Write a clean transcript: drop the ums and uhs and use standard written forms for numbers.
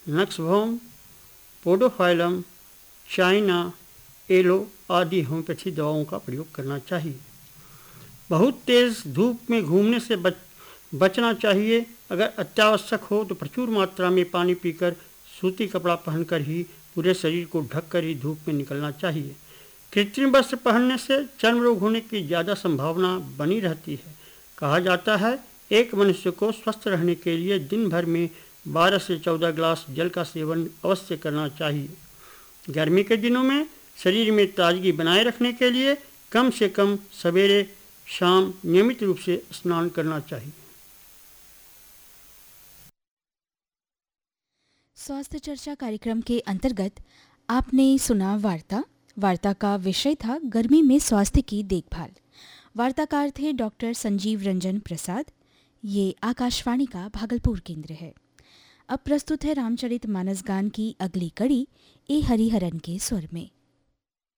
नक्सवोम, podophyllum, China, yellow आदि homeopathy दवाओं का प्रयोग करना चाहिए। बहुत तेज़ धूप में घूमने से बचना चाहिए। अगर अत्यावश्यक हो तो प्रचुर मात्रा में पानी पीकर सूती कपड़ा पहनकर ही पूरे शरीर को ढककर ही धूप में निकलना चाहिए। कृत्रिम वस्त्र पहनने से चर्म रोग होने की ज़्यादा संभावना बनी रहती है। कहा जाता है एक मनुष्य को स्वस्थ रहने के लिए दिन भर में 12 से 14 गिलास जल का सेवन अवश्य करना चाहिए। गर्मी के दिनों में शरीर में ताजगी बनाए रखने के लिए कम से कम सवेरे शाम नियमित रूप से स्नान करना चाहिए। स्वास्थ्य चर्चा कार्यक्रम के अंतर्गत आपने सुना वार्ता का विषय था गर्मी में स्वास्थ्य की देखभाल। वार्ताकार थे डॉक्टर संजीव रंजन प्रसाद। ये आकाशवाणी का भागलपुर केंद्र है। अब प्रस्तुत है रामचरित मानस गान की अगली कड़ी ए हरिहरन के स्वर में।